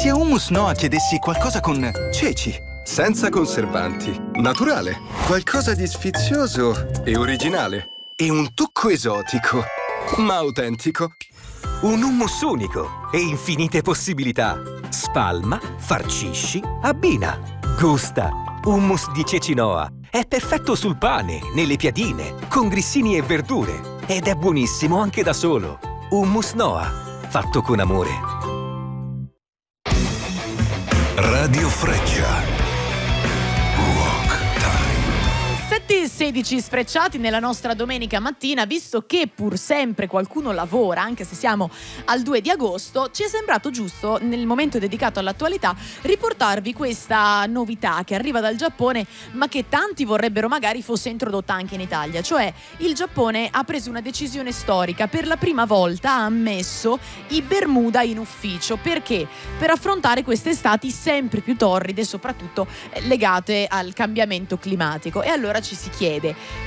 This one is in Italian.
se a Hummus Noa chiedessi qualcosa con ceci, senza conservanti, naturale, qualcosa di sfizioso e originale, e un tocco esotico, ma autentico. Un hummus unico e infinite possibilità. Spalma, farcisci, abbina, gusta. Hummus di ceci Noa è perfetto sul pane, nelle piadine, con grissini e verdure. Ed è buonissimo anche da solo. Hummus Noa, fatto con amore. Radio Freccia. Walk Time. 7:16 sfrecciati nella nostra domenica mattina, visto che pur sempre qualcuno lavora, anche se siamo al 2 di agosto, ci è sembrato giusto, nel momento dedicato all'attualità, riportarvi questa novità che arriva dal Giappone, ma che tanti vorrebbero magari fosse introdotta anche in Italia. Cioè, il Giappone ha preso una decisione storica: per la prima volta ha ammesso i Bermuda in ufficio. Perché? Per affrontare queste estati sempre più torride, soprattutto legate al cambiamento climatico. E allora ci si chiede: